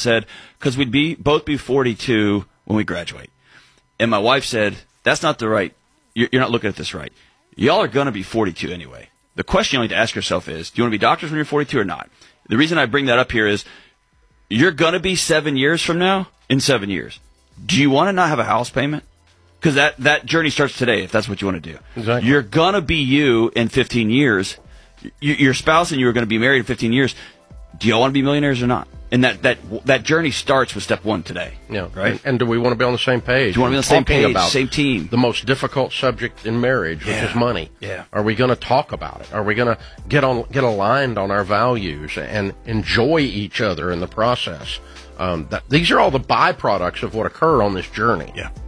said, because we'd both be 42 when we graduate. And my wife said, that's not the right, you're not looking at this right. Y'all are going to be 42 anyway. The question you need to ask yourself is, do you want to be doctors when you're 42 or not? The reason I bring that up here is, you're going to be 7 years from now in 7 years. Do you want to not have a house payment? Because that journey starts today, if that's what you want to do. Exactly. You're going to be you in 15 years. Your spouse and you are going to be married in 15 years. Do y'all want to be millionaires or not? And that journey starts with step one today. Yeah. Right? And do we want to be on the same page? Do you want to be on the same page, about same team? The most difficult subject in marriage, which is money. Yeah. Are we going to talk about it? Are we going to get aligned on our values and enjoy each other in the process? These are all the byproducts of what occur on this journey. Yeah.